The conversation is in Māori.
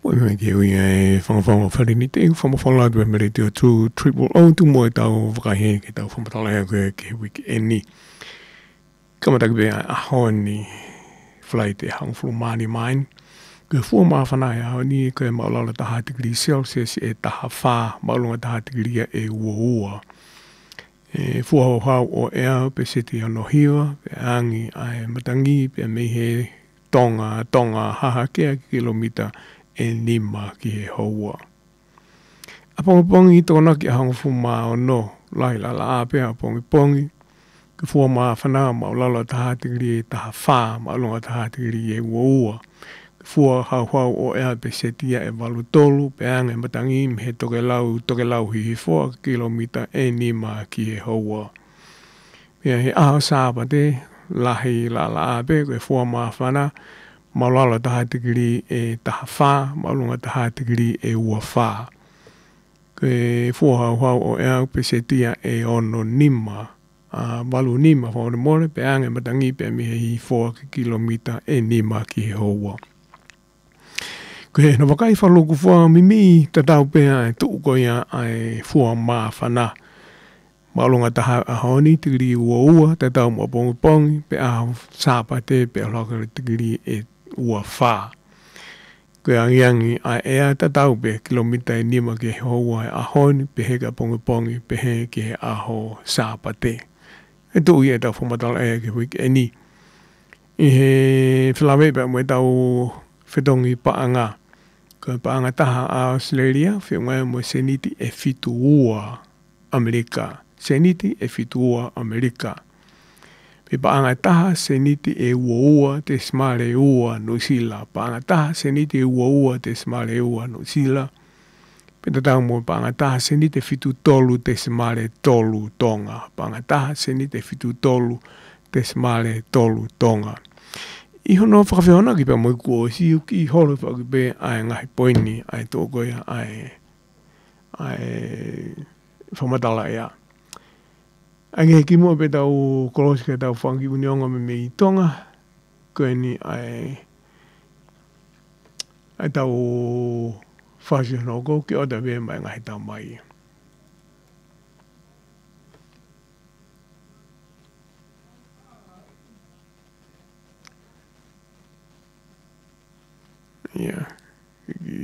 Mai ke ui e whangawhanga wharini te whamawhala tu e mere te o tu triple o tu mo e tau whakahe ke tau whamatala e koe ke wiki e ni. Kamataki be a honi whalai te hangfulu mani main. Koe fua maa whanai a honi koe maulala taha tigri Celsius e taha wha maulunga taha tigri e ua ua. E fua hau hau o ea pe seti ano hiwa pe angi ai matangi pe mehe tonga haha kea kilomita e nima ki he haua. A pongi tōna ki a hangafu maa o no, lai la la a pia pongi, ki fua maa whanau maa lala taha tigiri e taha wha, maa lunga taha tigiri e ua. Ki fua hau o ea pe setia e walu tolu, pe ange matangi me he toke lau hi fua kilomita e nima ki he haua. Pia he aho sāpa te, lahi la la a pia, ki fua maa whanau, maulala taha tigiri e taha wha, maulunga taha tigiri e ua wha. Ke fua hau o ea pe setia e ono nima, walu nima whaore more, pe ange matangi pe mihe hi fua kilomita e nima ki he haua. Ke no wakai whaluku fua mimi tatau pea e tuko ia ai fua maa whana. Maulunga taha ahoni tigiri ua tatau mua pongi, pe aho sāpa te pe alokare tigiri e ua wha. Koe angiangi a ea tatau pe kilomita e nima ke haua e ahoni pe heka pongi pe he ke aho sāpa te. E tu ia tau whamatala e ke wiki e ni. I he whilawe pe mwe tau whetongi paanga. Koe paanga taha a Australia, whiunga e mwe seniti e fitu ua Amerika. Seniti e fitu ua Amerika. Pe paanga taha seniti e ua te smale ua Nusila. Paanga taha seniti e ua te smale ua Nusila. Pe tatau mo paanga taha seniti e fitu tolu te smale tolu tonga. Paanga taha seniti e fitu tolu te smale tolu tonga. Iho no whakawhiona ki pa mo kua siu ki holo whakape ai ngahi poini ai tōkoia ai whamatala ea. Ange ki mua pe tau kolosi ka tau whangi unionga me mei tonga. Koe ni ai tau whasi honoko ki o ta wē mai ngahi tau mai. Yeah.